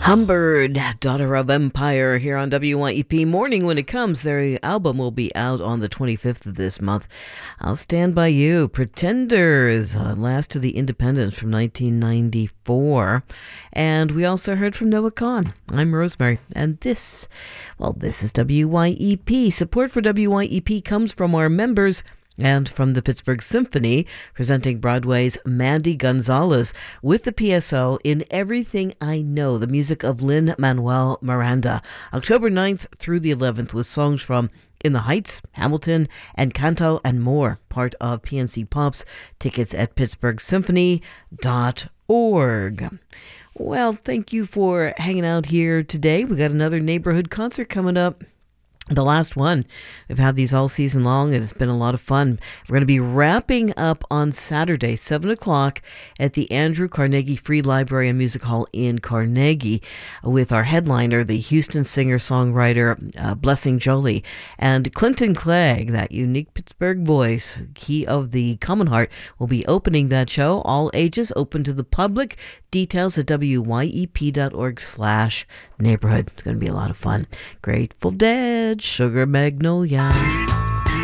Humbird, Daughter of Empire, here on WYEP. Morning when it comes. Their album will be out on the 25th of this month. I'll Stand By You. Pretenders, Last to the Independence from 1994. And we also heard from Noah Kahan. I'm Rosemary, and this is WYEP. Support for WYEP comes from our members and from the Pittsburgh Symphony, presenting Broadway's Mandy Gonzalez with the PSO in Everything I Know, the music of Lin-Manuel Miranda. October 9th through the 11th with songs from In the Heights, Hamilton, Encanto, and more. Part of PNC Pops. Tickets at pittsburghsymphony.org. Well, thank you for hanging out here today. We got another neighborhood concert coming up. The last one. We've had these all season long, and it's been a lot of fun. We're going to be wrapping up on Saturday, 7 o'clock, at the Andrew Carnegie Free Library and Music Hall in Carnegie, with our headliner, the Houston singer-songwriter Blessing Jolie. And Clinton Clegg, that unique Pittsburgh voice, key of the Common Heart, will be opening that show. All ages, open to the public. Details at wyep.org/neighborhood. It's going to be a lot of fun. Grateful Dead, Sugar Magnolia.